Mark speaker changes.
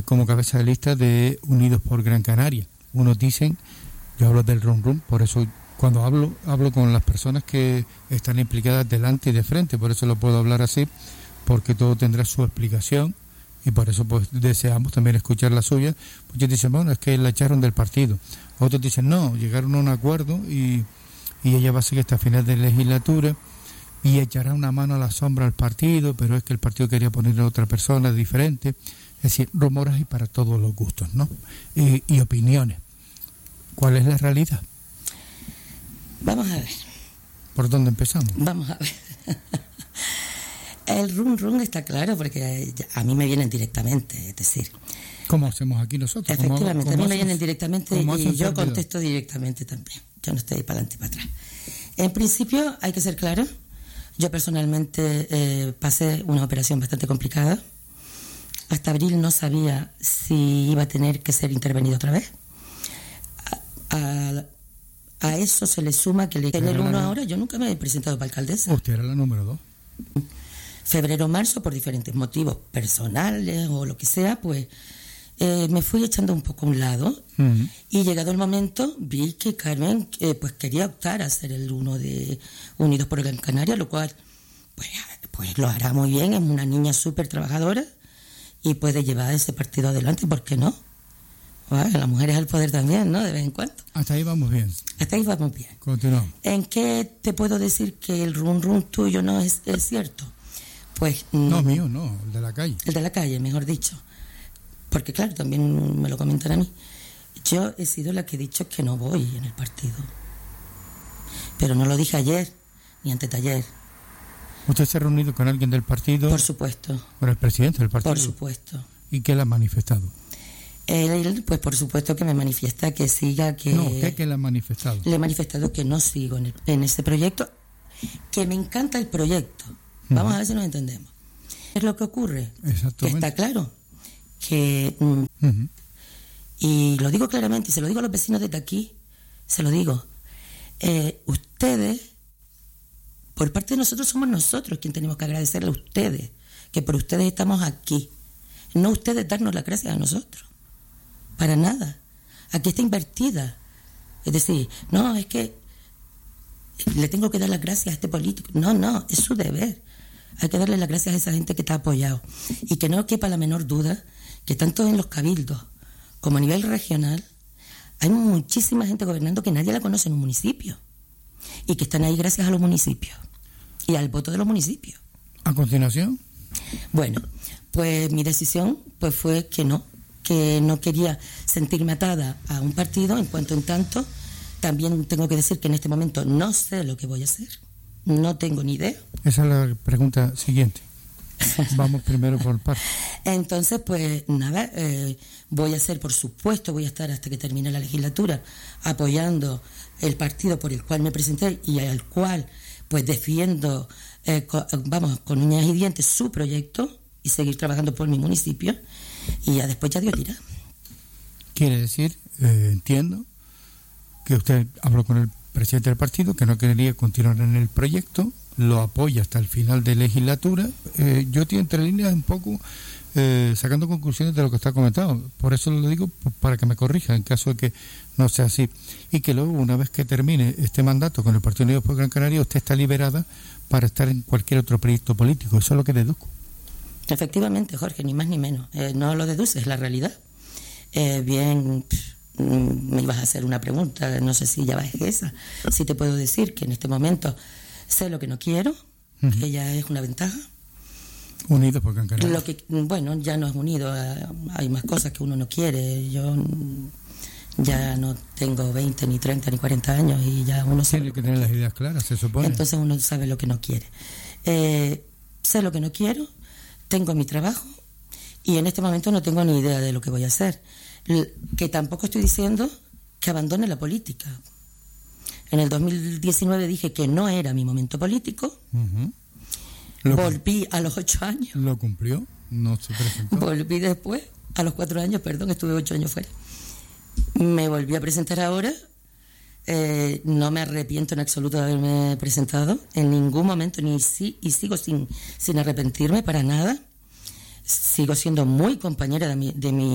Speaker 1: como cabeza de lista de Unidos por Gran Canaria. Unos dicen, yo hablo del rum rum, por eso cuando hablo con las personas que están implicadas delante y de frente, por eso lo puedo hablar así, porque todo tendrá su explicación y por eso pues deseamos también escuchar la suya. Muchos dicen, bueno, es que la echaron del partido. Otros dicen, no, llegaron a un acuerdo y ella va a seguir hasta final de legislatura y echará una mano a la sombra al partido, pero es que el partido quería poner a otra persona diferente. Es decir, rumores hay para todos los gustos, ¿no? Y opiniones. ¿Cuál es la realidad?
Speaker 2: Vamos a ver.
Speaker 1: ¿Por dónde empezamos?
Speaker 2: Vamos a ver. El rum está claro porque a mí me vienen directamente, es decir...
Speaker 1: ¿Cómo hacemos aquí nosotros?
Speaker 2: Efectivamente, a mí me vienen directamente y yo contesto directamente también. Yo no estoy para adelante y para atrás. En principio, hay que ser claro, yo personalmente pasé una operación bastante complicada. Hasta abril no sabía si iba a tener que ser intervenido otra vez. A eso se le suma que en el 1 ahora yo nunca me he presentado para alcaldesa.
Speaker 1: Usted era la número 2.
Speaker 2: Febrero, marzo, por diferentes motivos personales o lo que sea, pues me fui echando un poco a un lado. Y llegado el momento vi que Carmen pues quería optar a ser el 1 de Unidos por Gran Canaria, lo cual pues lo hará muy bien, es una niña súper trabajadora y puede llevar ese partido adelante, ¿por qué no? Bueno, la mujer es el poder también, ¿no? De vez en cuando.
Speaker 1: Hasta ahí vamos bien.
Speaker 2: Hasta ahí vamos bien.
Speaker 1: Continuamos.
Speaker 2: ¿En qué te puedo decir que el rum tuyo no es cierto? Pues...
Speaker 1: No, mío no, el de la calle.
Speaker 2: El de la calle, mejor dicho. Porque claro, también me lo comentan a mí. Yo he sido la que he dicho que no voy en el partido. Pero no lo dije ayer, ni antetayer.
Speaker 1: ¿Usted se ha reunido con alguien del partido?
Speaker 2: Por supuesto.
Speaker 1: ¿Con el presidente del partido?
Speaker 2: Por supuesto.
Speaker 1: ¿Y qué le ha manifestado?
Speaker 2: Él, pues por supuesto que me manifiesta que siga, que...
Speaker 1: No, ¿usted qué le ha manifestado?
Speaker 2: Le he manifestado que no sigo en ese proyecto, que me encanta el proyecto. Vamos a ver si nos entendemos. Es lo que ocurre.
Speaker 1: Exactamente.
Speaker 2: Que está claro que... Y lo digo claramente, y se lo digo a los vecinos desde aquí, se lo digo. Ustedes, por parte de nosotros, somos nosotros quienes tenemos que agradecerle a ustedes, que por ustedes estamos aquí. No ustedes darnos las gracias a nosotros. Para nada. Aquí está invertida. Es decir, no, es que le tengo que dar las gracias a este político. No, es su deber. Hay que darle las gracias a esa gente que está apoyado. Y que no quepa la menor duda que tanto en los cabildos como a nivel regional hay muchísima gente gobernando que nadie la conoce en un municipio. Y que están ahí gracias a los municipios. Y al voto de los municipios.
Speaker 1: ¿A continuación?
Speaker 2: Bueno, pues mi decisión pues fue que no quería sentirme atada a un partido, en cuanto en tanto también tengo que decir que en este momento no sé lo que voy a hacer, no tengo ni idea.
Speaker 1: Esa es la pregunta siguiente. Vamos primero por partes.
Speaker 2: Entonces, pues nada, voy a estar hasta que termine la legislatura apoyando el partido por el cual me presenté y al cual pues defiendo, con uñas y dientes su proyecto y seguir trabajando por mi municipio. Y ya después ya Dios dirá.
Speaker 1: Quiere decir, entiendo, que usted habló con el presidente del partido, que no quería continuar en el proyecto, lo apoya hasta el final de legislatura. Yo estoy entre líneas un poco sacando conclusiones de lo que está comentado. Por eso lo digo, para que me corrija en caso de que no sea así. Y que luego, una vez que termine este mandato con el Partido Unidos por Gran Canaria, usted está liberada para estar en cualquier otro proyecto político. Eso es lo que deduzco.
Speaker 2: Efectivamente, Jorge, ni más ni menos. No lo deduces, es la realidad. Bien, me ibas a hacer una pregunta, no sé si ya es esa. Sí te puedo decir que en este momento sé lo que no quiero, que ya es una ventaja.
Speaker 1: Unidos por Gran Canaria.
Speaker 2: Bueno, ya no es unido, hay más cosas que uno no quiere. Yo ya no tengo 20, ni 30, ni 40 años y ya uno sabe.
Speaker 1: Tiene que tener las ideas claras, se supone.
Speaker 2: Entonces uno sabe lo que no quiere. Sé lo que no quiero. Tengo mi trabajo y en este momento no tengo ni idea de lo que voy a hacer. Que tampoco estoy diciendo que abandone la política. En el 2019 dije que no era mi momento político. Volví a los 8 años.
Speaker 1: ¿Lo cumplió? ¿No se presentó?
Speaker 2: Volví después, a los 4 años, estuve 8 años fuera. Me volví a presentar ahora. No me arrepiento en absoluto de haberme presentado en ningún momento, y sigo sin arrepentirme para nada. Sigo siendo muy compañera de mi